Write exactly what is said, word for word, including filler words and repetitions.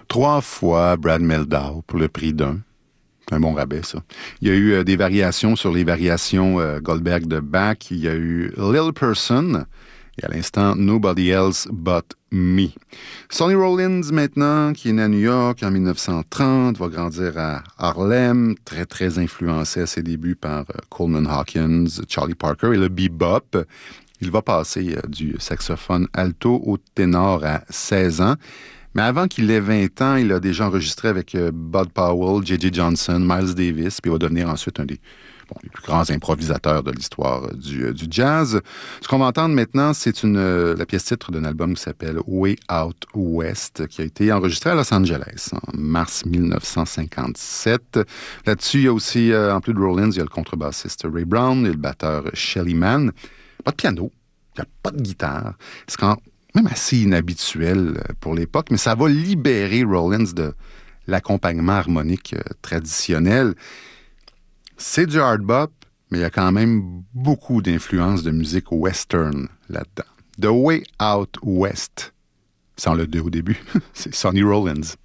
Trois fois Brad Mehldau pour le prix d'un. C'est un bon rabais, ça. Il y a eu euh, des variations sur les variations euh, Goldberg de Bach. Il y a eu Lil Person et à l'instant Nobody Else But Me. Sonny Rollins, maintenant, qui est né à New York en dix-neuf cent trente, va grandir à Harlem, très, très influencé à ses débuts par euh, Coleman Hawkins, Charlie Parker et le bebop. Il va passer euh, du saxophone alto au ténor à seize ans. Mais avant qu'il ait vingt ans, il a déjà enregistré avec euh, Bud Powell, J J Johnson, Miles Davis, puis il va devenir ensuite un des, bon, les plus grands improvisateurs de l'histoire euh, du, euh, du jazz. Ce qu'on va entendre maintenant, c'est une, euh, la pièce titre d'un album qui s'appelle Way Out West, qui a été enregistré à Los Angeles en mars dix-neuf cent cinquante-sept. Là-dessus, il y a aussi, euh, en plus de Rollins, il y a le contrebassiste Ray Brown et le batteur Shelly Manne. Pas de piano, il n'y a pas de guitare. C'est quand même assez inhabituel pour l'époque, mais ça va libérer Rollins de l'accompagnement harmonique traditionnel. C'est du hard bop, mais il y a quand même beaucoup d'influences de musique western là-dedans. The Way Out West, sans le deux au début, c'est Sonny Rollins.